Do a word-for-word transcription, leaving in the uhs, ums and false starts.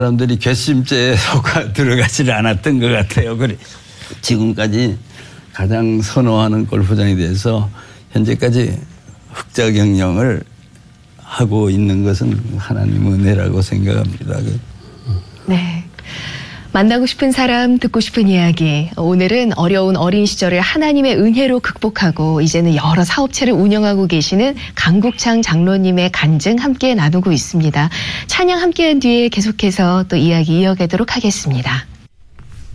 사람들이 괘씸죄에 속아 들어가지를 않았던 것 같아요. 그래 지금까지 가장 선호하는 골프장에 대해서 현재까지 흑자 경영을 하고 있는 것은 하나님 은혜라고 생각합니다. 네. 만나고 싶은 사람, 듣고 싶은 이야기. 오늘은 어려운 어린 시절을 하나님의 은혜로 극복하고 이제는 여러 사업체를 운영하고 계시는 강국창 장로님의 간증 함께 나누고 있습니다. 찬양 함께한 뒤에 계속해서 또 이야기 이어가도록 하겠습니다.